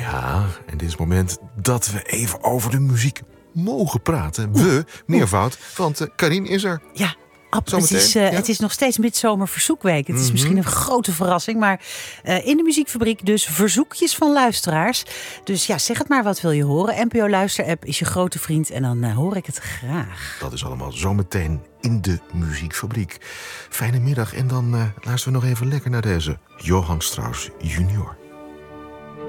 Ja, en dit is het moment dat we even over de muziek mogen praten. We, meervoud, want Karin is er. Ja, het is nog steeds midzomerverzoekweek. Het is misschien een grote verrassing, maar in de muziekfabriek dus verzoekjes van luisteraars. Dus ja, zeg het maar, wat wil je horen? NPO Luisterapp is je grote vriend en dan hoor ik het graag. Dat is allemaal zometeen in de muziekfabriek. Fijne middag en dan luisteren we nog even lekker naar deze Johann Strauss junior.